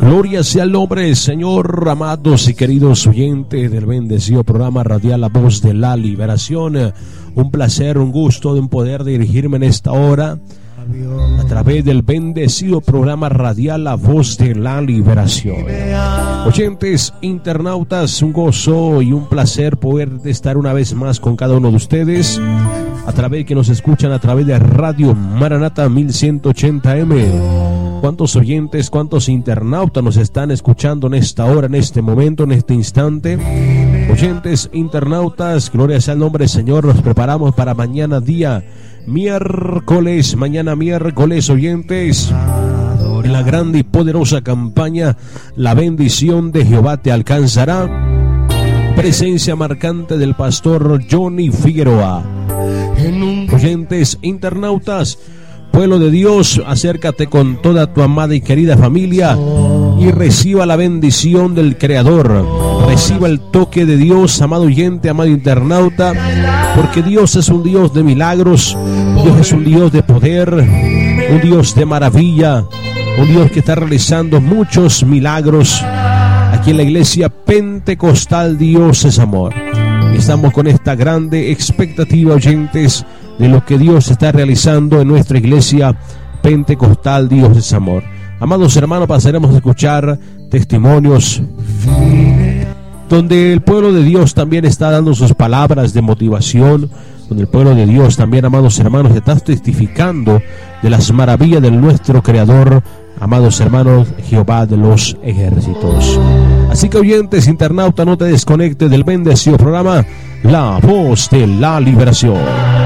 Gloria sea el nombre del Señor, amados y queridos oyentes del bendecido programa radial La Voz de la Liberación. Un placer, un gusto de poder dirigirme en esta hora a través del bendecido programa radial La Voz de la Liberación. Oyentes, internautas, un gozo y un placer poder estar una vez más con cada uno de ustedes a través que nos escuchan a través de Radio Maranata 1180M. ¿Cuántos oyentes, cuántos internautas nos están escuchando en esta hora, en este momento, en este instante? Oyentes, internautas, gloria sea el nombre del Señor. Nos preparamos para mañana día miércoles, oyentes, en la grande y poderosa campaña La bendición de Jehová te alcanzará. Presencia marcante del pastor Johnny Figueroa. Oyentes, internautas, pueblo de Dios, acércate con toda tu amada y querida familia y reciba la bendición del Creador. Reciba el toque de Dios, amado oyente, amado internauta, porque Dios es un Dios de milagros, Dios es un Dios de poder, un Dios de maravilla, un Dios que está realizando muchos milagros. Aquí en la iglesia pentecostal Dios es amor. Estamos con esta grande expectativa, oyentes, de lo que Dios está realizando en nuestra iglesia pentecostal Dios es amor. Amados hermanos, pasaremos a escuchar testimonios donde el pueblo de Dios también está dando sus palabras de motivación, donde el pueblo de Dios también, amados hermanos, está testificando de las maravillas de nuestro Creador, amados hermanos, Jehová de los ejércitos. Así que, oyentes, internauta, no te desconectes del bendecido programa La Voz de la Liberación.